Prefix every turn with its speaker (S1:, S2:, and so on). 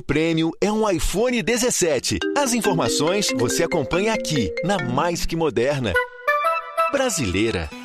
S1: prêmio é um iPhone 17. As informações você acompanha aqui, na Mais Que Moderna. Brasileira.